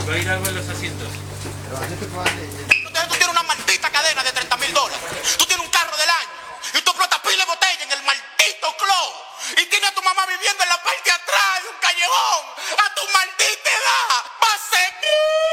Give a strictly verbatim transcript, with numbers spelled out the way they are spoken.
va a ir algo en los asientos. Tú tienes una maldita cadena de treinta mil dólares. Tú tienes un carro del año. Y tú explotas pila de botella en el maldito club. Y tienes a tu mamá viviendo en la parte de atrás de un callejón.